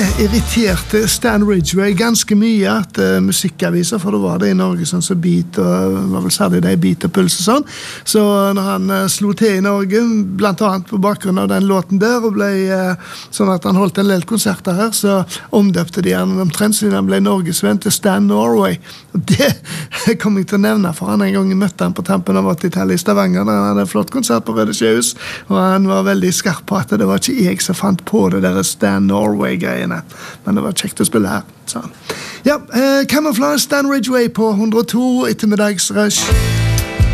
irriterte Stan Ridgway ganske mye at musikkaviser, for det var det i Norge sånn som Beat, og var vel særlig det Beat og Puls og sånn. Så når han slo til i Norge, blant annet på bakgrunn av den låten der, og ble sånn at han holdt en del konserter her, så omdøpte de han omtrent siden han ble Norgesvenn til Stan Norway. Og det kom jeg til å nevne for han en gang jeg møtte han på tampen av 80-tallet i Stavanger, der han hadde en flott konsert på Røde Sjøhus, og han var veldig skarp på at det var ikke jeg som fant på det der Stan Norway-greiene. Men det var kjekt å spille her. Så. Ja, Camouflage, Stan Ridgway på 102 ettermiddagsrush.